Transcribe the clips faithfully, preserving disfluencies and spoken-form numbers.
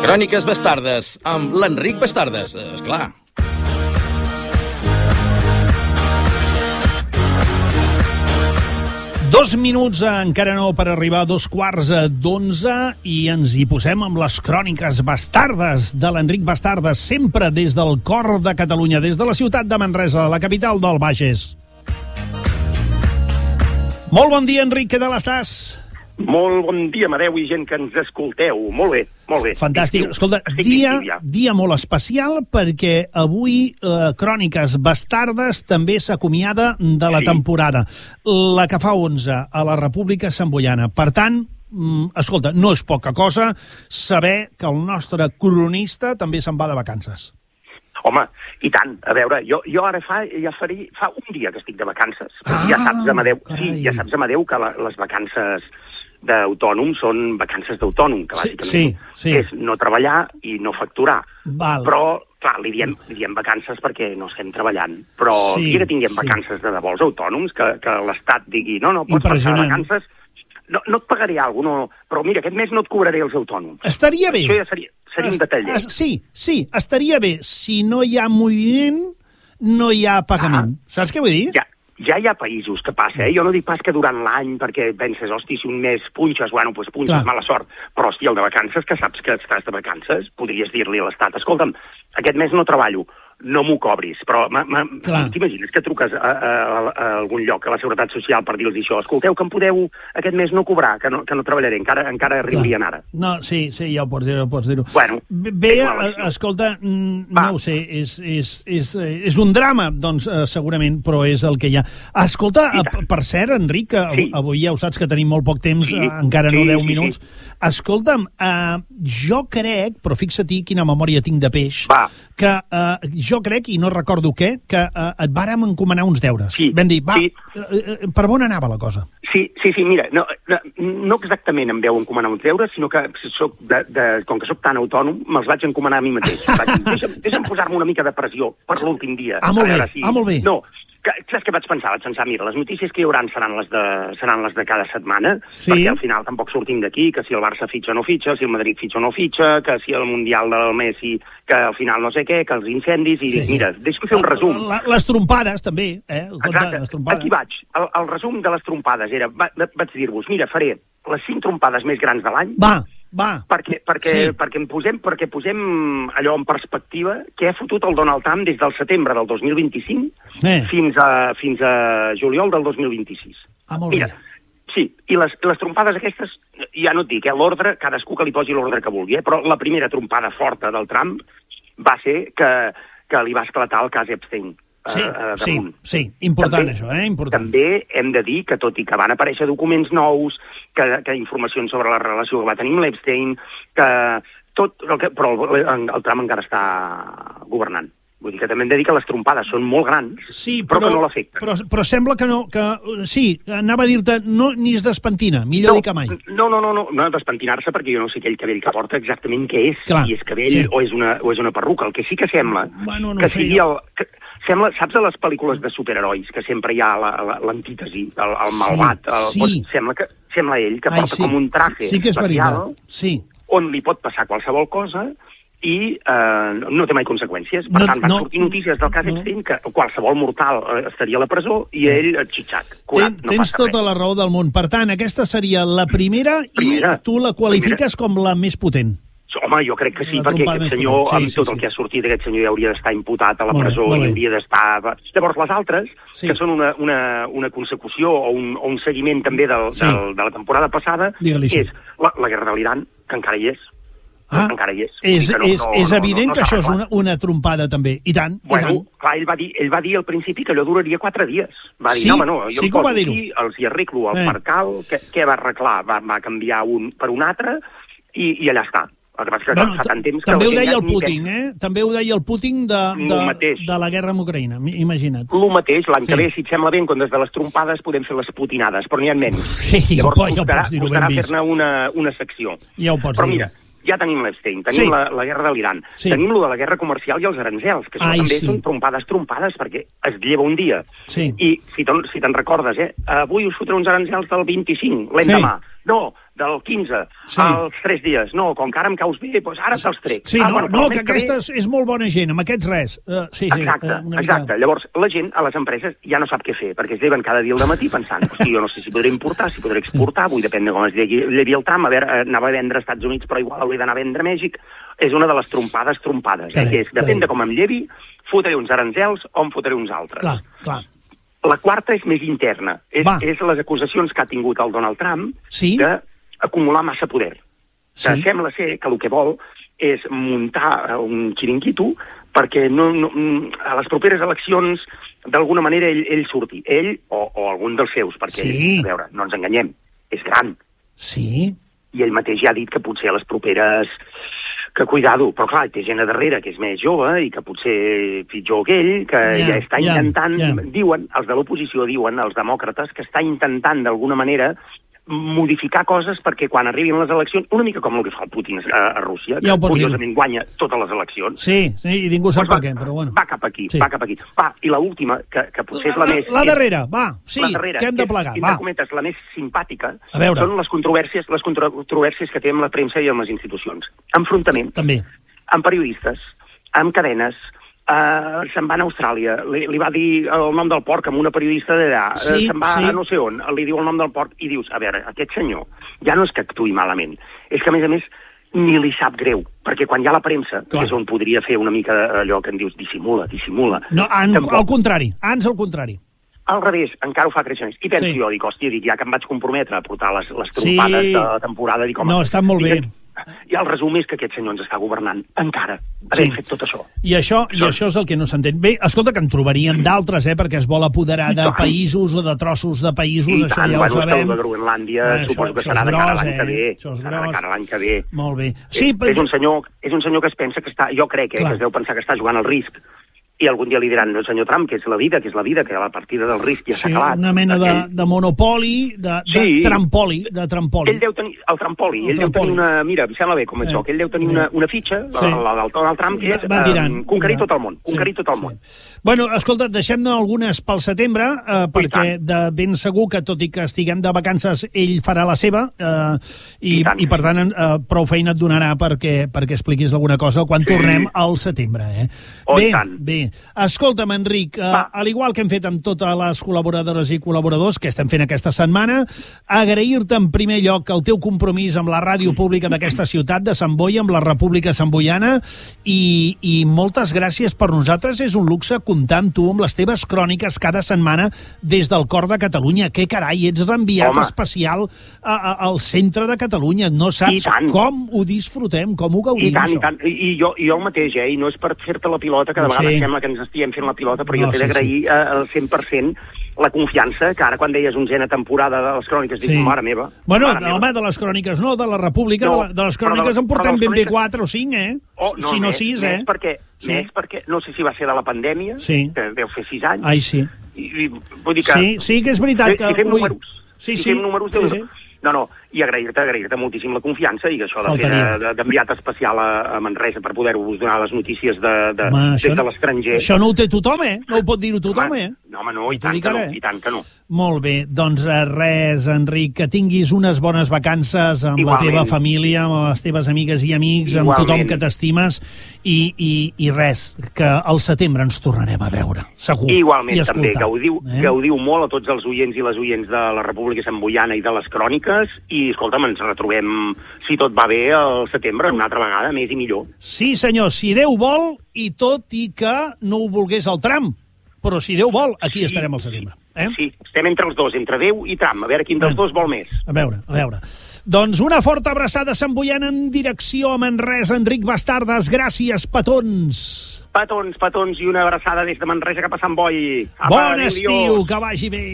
Cròniques Bastardes, amb l'Enric Bastardes, esclar. Dos minuts encara no per arribar a dos quarts d'onze i ens hi posem amb les Cròniques Bastardes de l'Enric Bastardes, sempre des del cor de Catalunya, des de la ciutat de Manresa, la capital del Bages. Molt bon dia, Enric, què tal estàs? Molt bon dia, Amadeu i gent que ens escolteu. Molt bé, molt bé. Fantàstic. Escolta, dia, dia molt especial perquè avui eh, Cròniques Bastardes també s'acomiada de la sí. temporada, la que fa onze a la República Samboiana. Per tant, mm, escolta, no és poca cosa saber que el nostre cronista també se'n va de vacances. Home, i tant. A veure, jo, jo ara fa, ja faré, fa un dia que estic de vacances. Ah, ja saps, Amadeu, carai. sí, ja saps, Amadeu, que la, les vacances d'autònom són vacances d'autònom, que bàsicament sí, sí. és no treballar i no facturar. Val. Però, clar, li diem, li diem vacances perquè no estem treballant. Però Sí, el dia que tinguem sí. vacances de debò els autònoms, que, que l'Estat digui no, no, pots passar vacances, no, no et pagaré alguna cosa, no, però mira, aquest mes no et cobraré els autònoms. Estaria bé. Això ja seria, seria un detall. Es, sí, sí, estaria bé. Si no hi ha moviment, no hi ha pagament. Ah, Saps què vull dir? Ja. Ja hi ha països que passa, eh? Jo no dic pas que durant l'any, perquè penses, hosti, si un mes punxes, bueno, doncs punxes, Clar. mala sort. Però, hosti, el de vacances, que saps que estàs de vacances, podries dir-li a l'Estat, escolta'm, aquest mes no treballo, no m'ho cobris, però t'imagines que truques a, a, a algun lloc, a la Seguretat Social, per dir-los això, escolteu, que em podeu aquest mes no cobrar, que no, que no treballaré, encara, encara riurien ara. No, sí, sí, ja ho pots dir, ho pots dir-ho. Bueno, Bé, igual, escolta, no ho sé, és, és, és, és un drama, doncs, segurament, però és el que hi ha. Escolta, sí, per cert, Enric, sí. avui ja ho saps que tenim molt poc temps, sí, encara no sí, deu sí, minuts. Sí. Escolta'm, uh, jo crec, però fixa-t'hi quina memòria tinc de peix, Va. que uh, jo crec, i no recordo què, que uh, et vàrem encomanar uns deures. Sí, Vam dir, va, sí. uh, per on anava la cosa? Sí, sí, sí, mira, no, no, no exactament em veu encomanar uns deures, sinó que soc de, de, com que sóc tan autònom, me'ls vaig encomanar a mi mateix. Vaig, deixa'm, deixa'm posar-me una mica de pressió per l'últim dia. Ah, molt bé, si... ah, molt bé. No, que, saps què vaig pensar? Vaig pensar, mira, les notícies que hi haurà seran les de, seran les de cada setmana, sí. perquè al final tampoc sortim d'aquí, que si el Barça fitxa o no fitxa, si el Madrid fitxa o no fitxa, que si el Mundial del Messi, que al final no sé què, que els incendis, i sí, dic, mira, deixa'm fer un resum. La, les trompades, també, eh? Exacte, les trompades. Aquí vaig. El, el resum de les trompades era, va, vaig dir-vos, mira, faré les cinc trompades més grans de l'any, Va, va. perquè, perquè, Sí. perquè, em posem, perquè posem allò en perspectiva que ha fotut el Donald Trump des del setembre del dos mil vint-i-cinc Eh. fins, a, fins a juliol del dos mil vint-i-sis. Ah, molt Mira, bé. sí, i les, les trompades aquestes, ja no et dic, eh, l'ordre, cadascú que li posi l'ordre que vulgui, eh, però la primera trompada forta del Trump va ser que, que li va esclatar el cas Epstein. Sí, eh, sí, damunt. sí, important També- això, eh? Important. També hem de dir que, tot i que van aparèixer documents nous, que, que informacions sobre la relació que va tenir amb l'Epstein, que tot el que... Però el, el, el Trump encara està governant. Vull dir que també hem de dir que les trompades són molt grans, Sí, però, però, que no l'afecten. però, però sembla que no, que sí, anava a dir-te, no, ni es despentina, millor no, dir que mai. No, no, no, no, no despentinar-se, perquè jo no sé aquell cabell que porta exactament què és, Clar, si és cabell sí. o, és una, o és una perruca. El que sí que sembla, Bueno, no que sé, sigui jo. el... Que, sembla, saps a les pel·lícules de superherois, que sempre hi ha la, la, l'antítesi, el, el Sí, malvat, el, sí. doncs, sembla, que, sembla ell que Ai, porta sí. com un traje Sí que és especial, veritat, sí. on li pot passar qualsevol cosa i eh, no té mai conseqüències. Per No- tant, van no- sortir notícies del cas no. Epstein que qualsevol mortal eh, estaria a la presó i ell eh, xitxat, curat, Ten, no tens passa tota res. la raó del món. Per tant, aquesta seria la primera, Primera. i tu la qualifiques com la més potent. Home, jo crec que sí, La perquè trompada aquest més senyor, potent. Sí, amb sí, tot sí. el que ha sortit, aquest senyor ja hauria d'estar imputat a la Molt bé, presó molt i bé. hauria d'estar... Llavors, les altres, Sí. que són una, una, una consecució o un, o un seguiment també del, Sí. del, de la temporada passada, Digue-li sí. és la, la guerra de l'Iran, que encara hi és. Ah, encara hi és. és, I que no- és, no- és no- evident no- no que s'ha això és arreglat. una, una trompada també. I tant, i Bueno, tant. clar, ell va, dir, ell va dir al principi que allò duraria quatre dies. Va dir, Sí? no, home, no, jo Sí em que ho va poso dir-ho. aquí, els hi arreglo el Eh. percal, què, què va arreglar? Va, va canviar un per un altre i, i allà està. El que passa és que Bueno, fa tant temps que també la ho gent deia ja el ni Putin, pensa. eh? També ho deia el Putin de, de, Lo mateix. de la guerra amb Ucraïna, mi- imagina't. El mateix, l'any Sí. que ve, si et sembla bé, en comptes de les trompades podem fer les putinades, però n'hi ha menys. Sí, ja ho Llavors, po- ja ho costarà, pots dir-ho, ben costarà vist. fer-ne una, una secció. Ja ho pots Però dir. mira, ja tenim l'Epstein, tenim Sí. la, la guerra de l'Iran, Sí. tenim lo de la guerra comercial i els aranzels, que això Ai, també sí. són trompades trompades, perquè es lleva un dia. Sí. I si te'n si te'n recordes, eh, avui us fotré uns aranzels del vint-i-cinc, l'endemà. No, del quinze sí. als tres dies. No, com que ara em caus bé, doncs ara te'ls trec. Sí, ah, no, bueno, no que aquesta és, és molt bona gent, amb aquests res. Uh, sí, exacte, sí, uh, exacte. Mica... Llavors, la gent a les empreses ja no sap què fer, perquè es lleven cada dia al dematí pensant, hosti, jo no sé si podré importar, si podré exportar, vull depèn de com es llevi el tram, a veure, anava a vendre als Estats Units, però igual hauré d'anar a vendre a Mèxic. És una de les trompades trompades, eh? Que és, depèn de com em llevi, fotré uns aranzels o em fotré uns altres. Clar, clar. La quarta és més interna. És, és les acusacions que ha tingut el Donald Trump sí? d'acumular massa poder. Sí? Que sembla ser que el que vol és muntar un xiringuito perquè no, no, a les properes eleccions d'alguna manera ell, ell surti. Ell o, o algun dels seus, perquè, sí. a veure, no ens enganyem, és gran. Sí. I ell mateix ja ha dit que potser a les properes... que cuidado, però clar, té gent a darrere que és més jove i que potser pitjor que ell, que yeah, ja està intentant, yeah, yeah. diuen, els de l'oposició diuen, els demòcrates, que està intentant d'alguna manera modificar coses perquè quan arribin les eleccions, una mica com el que fa el Putin a, a Rússia, ja que curiosament guanya totes les eleccions. Sí, sí, i ningú sap per què, però bueno. Va cap aquí, sí. va cap aquí. Va, i l'última, que, que potser la, és la més... La darrera, va, sí, darrera, que hem de plegar, és, va. Cometes, la més simpàtica són les controvèrsies, les controvèrsies que té amb la premsa i amb les institucions. Enfrontament. També. Amb periodistes, amb cadenes, Uh, se'n va a Austràlia, li, li va dir el nom del porc amb una periodista d'allà, sí, uh, se'n va sí. a no sé on, li diu el nom del porc i dius, a veure, aquest senyor ja no és que actuï malament, és que a més a més ni li sap greu, perquè quan hi ha la premsa, clar, és on podria fer una mica allò que en dius dissimula, dissimula. No, en, al contrari, ans al contrari. Al revés, encara ho fa créixer més. I penso sí. jo, dic, hòstia, dic, ja que em vaig comprometre a portar les, les trompades sí. de la temporada, dic, home... No, estan molt bé. I el resum és que aquest senyor ens està governant encara, havent sí. fet tot això. I això, i això és el que no s'entén. Bé, escolta, que en trobarien d'altres, eh, perquè es vol apoderar de països o de trossos de països, I això tant, ja bueno, ho sabem. De Groenlàndia, eh, suposo que serà de cara l'any que ve. Serà de cara l'any que ve. Molt bé. Sí, és, és, un senyor, és un senyor que es pensa que està, jo crec, eh, que es deu pensar que està jugant al risc. I algun dia li diran, no, senyor Trump, que és la vida, que és la vida, que la partida del risc ja s'ha sí, acabat. Una mena de, de monopoli, de, de sí. trampoli, de trampoli. Ell deu tenir, el trampoli, el ell trampoli. deu tenir una... Mira, em sembla bé com és eh. ell deu tenir eh. una, una fitxa, sí. la, la del Donald Trump, que és um, conquerir tot el món, conquerir sí. tot el món. Sí. Bueno, escolta, deixem-ne algunes pel setembre, eh, perquè de ben segur que, tot i que estiguem de vacances, ell farà la seva, eh, i, I, i per tant, eh, prou feina et donarà perquè, perquè expliquis alguna cosa quan sí. tornem al setembre. Eh? Oh, bé, tant. bé. Escolta, Enric, uh, al igual que hem fet amb totes les col·laboradores i col·laboradors que estem fent aquesta setmana, agrair-te en primer lloc el teu compromís amb la ràdio pública d'aquesta ciutat de Sant Boi, amb la República Santboiana, i, i moltes gràcies. Per nosaltres és un luxe comptar amb tu, amb les teves cròniques cada setmana des del cor de Catalunya. Que carai, ets l'enviat Home. especial a, a, al centre de Catalunya. No saps com ho disfrutem, com ho gaudim, I tant, això. I tant, i jo, i jo el mateix, eh? I no és per fer-te la pilota, que de vegades sí. sembla que ens estiguem fent la pilota, però no, jo t'he sí, d'agrair sí. al cent per cent la confiança, que ara quan deies onzena temporada de les cròniques, dic, sí. mare meva. Bueno, mare home, meva. de les cròniques no, de la República, no, de, la, de les cròniques de, en portem ben bé quatre o cinc, eh? Oh, no, si no més, sis, més eh? Perquè, sí. Més perquè, no sé si va ser de la pandèmia, sí. que deu fer sis anys. Ai, sí. I, i, vull dir que... Sí, sí que és veritat que... Si fem Ui. números, sí, si sí. fem números... Sí, sí. No, no, i agrair-te, agrair-te moltíssim la confiança i que això de fer d'enviat especial a, a Manresa per poder-vos donar les notícies de, de, home, des de l'estranger. Això no ho té tothom, eh? No ho pot dir-ho tothom, home, eh? No, home, no, i tant que no, i tant que no. Molt bé, doncs res, Enric, que tinguis unes bones vacances amb Igualment. la teva família, amb les teves amigues i amics, Igualment. amb tothom que t'estimes, i, i, i res, que al setembre ens tornarem a veure, segur. Igualment, també, gaudiu, eh? gaudiu molt a tots els oients i les oients de la República Santboiana i de les cròniques, i, escolta'm, ens retrobem, si tot va bé, al setembre, una altra vegada, més i millor. Sí, senyor, si Déu vol, i tot i que no ho volgués el tram, però si Déu vol, aquí sí. estarem al setembre. Eh? Sí, estem entre els dos, entre Déu i tram, a veure quin dels dos vol més. A veure, a veure. Doncs una forta abraçada santboiana en direcció a Manresa. Enric Bastardes, gràcies, petons. Petons, petons, i una abraçada des de Manresa cap a Sant Boi. Apa, bon estiu, que vagi bé.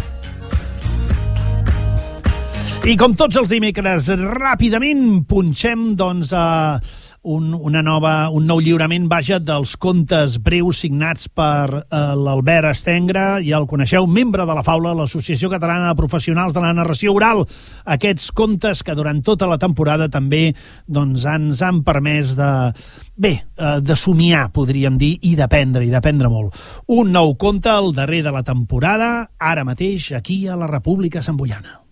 I com tots els dimecres, ràpidament punxem, doncs, a... Un, una nova, un nou lliurament, vaja, dels contes breus signats per eh, l'Albert Estengre, ja el coneixeu, membre de la Faula, l'Associació Catalana de Professionals de la Narració Oral. Aquests contes que durant tota la temporada també doncs, ens han permès de, bé, eh, de somiar, podríem dir, i d'aprendre, i d'aprendre molt. Un nou conte, el darrer de la temporada, ara mateix, aquí a la República Santboiana.